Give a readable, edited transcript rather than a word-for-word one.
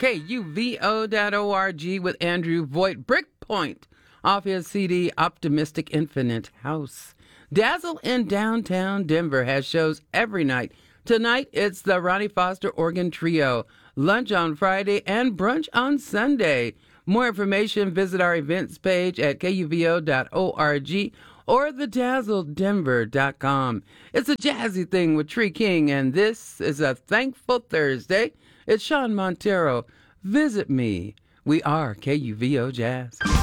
KUVO.org with Andrew Voigt. Brickpoint off his CD Optimistic Infinite House. Dazzle in downtown Denver has shows every night. Tonight, it's the Ronnie Foster Organ Trio. Lunch on Friday and brunch on Sunday. More information, visit our events page at KUVO.org or thedazzledenver.com. It's a jazzy thing with Tree King, and this is a Thankful Thursday. It's Sean Montero. Visit me. We are KUVO Jazz.